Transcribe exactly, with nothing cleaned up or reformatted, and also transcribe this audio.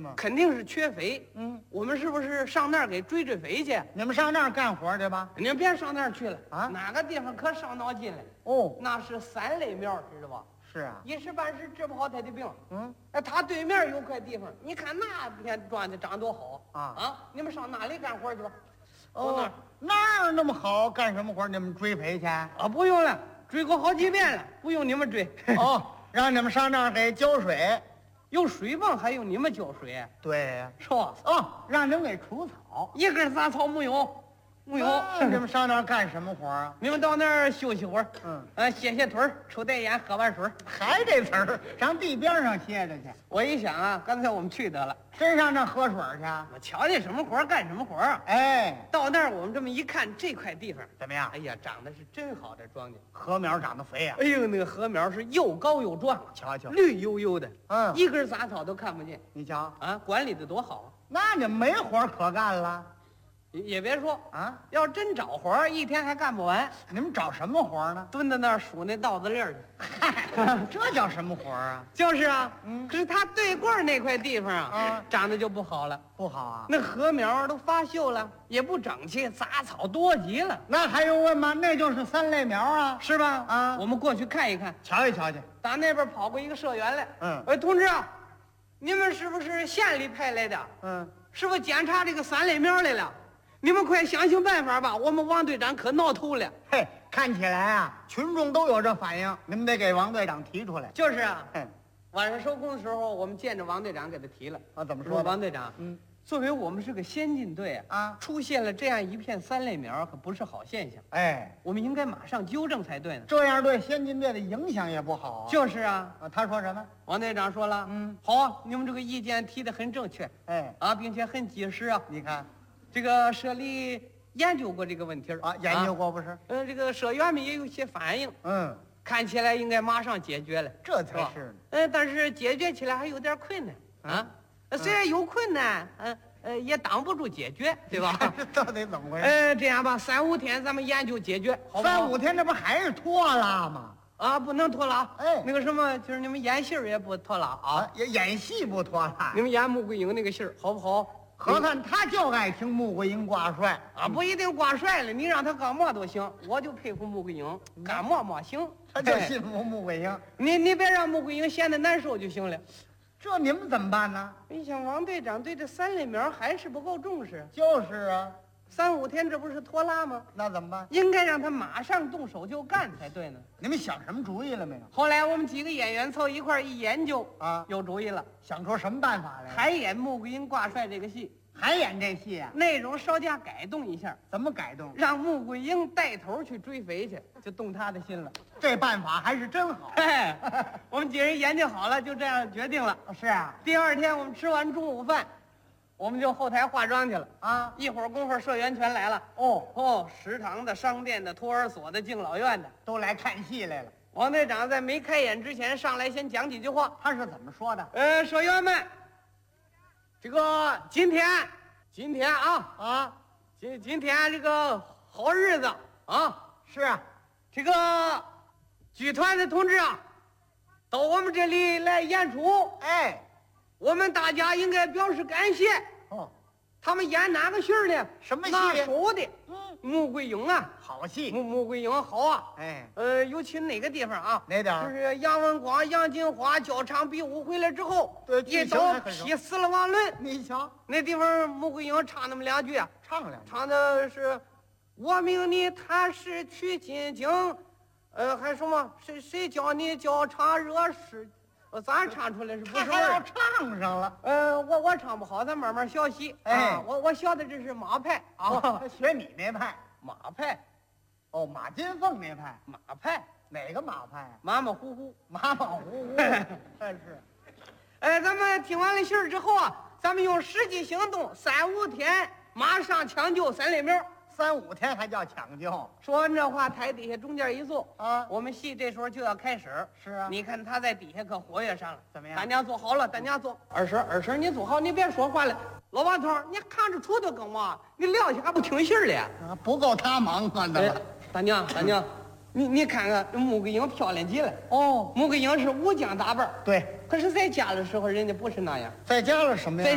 吗？ 肯定是缺肥。 嗯， 我们是不是上那儿给追追肥去？ 你们上那儿干活去吧。 你们别上那儿去了啊哪个地方可伤脑筋了？ 哦， 那是三类苗，知道吧？ 是啊。 一时半时治不好他的病。 嗯， 哎，他对面有块地方，你看那片庄稼长多好啊啊！你们上那里干活去吧。到那哦儿， 那儿那么好，干什么活？你们追肥去？ 啊，不用了，追过好几遍了，不用你们追。 哦，让你们上那儿给浇水。 有水泵还用你们浇水？ 对呀。 是吧？ 哦，让你们给除草。 一根杂草没有，没有。 那你们上那儿干什么活啊？ 你们到那儿休息会儿， 嗯， 呃，歇歇腿儿，抽袋烟，喝碗水儿。 还这词儿，上地边上歇着去。 我一想啊，干脆我们去得了。 真上那儿喝水去？ 我瞧见什么活儿干什么活儿啊！ 哎， 到那儿我们这么一看，这块地方， 怎么样哎？呀，长得是真好，这庄稼。 禾苗长得肥呀、 哎呦，那个禾苗是又高又壮， 瞧瞧， 绿油油的， 嗯一根杂草都看不见你瞧， 啊！管理的多好， 那你们没活可干了也也别说， 啊？ 要真找活儿，一天还干不完， 你们找什么活呢？ 蹲在那儿数那稻子粒儿去。 嗨，这叫什么活啊？ 就是啊， 嗯可是他对过儿那块地方啊， 啊长得就不好了。 不好啊？ 那禾苗都发锈了，也不整齐，杂草多极了， 那还用问吗？那就是三类苗啊！ 是吧？ 啊我们过去看一看。 瞧一瞧去。 打那边跑过一个社员来， 嗯哎，同志啊，你们是不是县里派来的？ 嗯， 是不是检查这个三类苗来了？你们快想想办法吧！我们王队长可闹头了。 嘿，看起来啊，群众都有这反应，你们得给王队长提出来。 就是啊， 嗯， 晚上收工的时候，我们见着王队长给他提了。 啊，怎么说说的？ 王队长， 嗯， 作为我们是个先进队啊， 啊， 出现了这样一片三类苗，可不是好现象。 哎， 我们应该马上纠正才对呢。 这样对先进队的影响也不好啊。 就是啊， 啊，他说什么？ 王队长说了， 嗯， 好啊，你们这个意见提得很正确哎， 啊，并且很及时啊。 你看这个社里研究过这个问题儿啊，研究过不是？ 呃，这个社员们也有一些反应， 嗯， 看起来应该马上解决了。 这是吧才是呢。 嗯，但是解决起来还有点困难啊。呃虽然有困难，嗯呃，也挡不住解决，对吧？ 这到底怎么回事？ 呃，这样吧，三五天咱们研究解决，好不好？ 三五天，这不还是拖拉吗？ 啊，不能拖拉。 哎那个什么，就是你们演戏儿也不拖拉啊。 啊，演演戏不拖拉你。们演穆桂英那个戏儿好不好？ 合看他就爱听穆桂英挂帅啊，不一定挂帅了，你让他干嘛都行。我就佩服穆桂英，干嘛嘛行。 他就哎信服穆桂英。 你你别让穆桂英闲得难受就行了。 这你们怎么办呢？ 你想王队长对这三类苗还是不够重视， 就是啊， 三五天这不是拖拉吗？ 那怎么办？ 应该让他马上动手就干才对呢。 你们想什么主意了没有？ 后来我们几个演员凑一块儿一研究啊有主意了， 想出什么办法来了？ 还演穆桂英挂帅这个戏， 还演这戏啊？ 内容稍加改动一下， 怎么改动？ 让穆桂英带头去追肥去，就动他的心了。 这办法还是真好。 哎，我们几人研究好了，就这样决定了。 是啊， 第二天我们吃完中午饭，我们就后台化妆去了。 啊， 一会儿功夫，社员全来了。 哦， 哦，食堂的、商店的、托儿所的、敬老院的。 都来看戏来了。 王队长在没开演之前上来先讲几句话。 他是怎么说的？ 呃，社员们，这个今天，今天啊， 啊， 今今天这个好日子啊， 是啊， 这个剧团的同志啊，到我们这里来演出， 哎， 我们大家应该表示感谢。 哦， 他们演哪个戏儿呢？ 什么戏拿手的嗯， 穆桂英啊， 好戏。 穆穆桂英好啊。 哎， 呃，尤其哪个地方啊？ 哪点儿就是杨文广、杨金花交场比武回来之后， 对一剧情刀还很熟劈死了王伦。 你瞧， 那地方穆桂英唱那么两句啊， 唱两句。 唱的是“我命你踏实取金经”，呃，还什么谁谁教你交场惹事？呃，咱唱出来是不他还要是味儿？ 唱上了。 呃，我我唱不好，咱慢慢学习。 哎啊，我我学的这是马派啊， 哦，他学你那派。 马派， 哦，马金凤那派。 马派， 哪个马派啊？ 马马虎虎。 马马虎虎。但是， 哎，咱们听完了信儿之后啊，咱们用实际行动，三五天马上抢救三类苗。 三五天还叫抢救说完这话，台底下中间一坐， 啊？ 我们戏这时候就要开始。 是啊， 你看他在底下可活跃上了， 怎么样大家坐好了，大家坐。二婶，二婶，你坐好，你别说话了。老王头，你看着杵的干嘛？你撂下还不听信儿了？ 啊，不够他忙啊，那哎个。 大娘，大娘，你你看看这穆桂英漂亮极了。 哦， 穆桂英是武将打扮， 对， 可是在家的时候人家不是那样。 在家了什么呀？ 在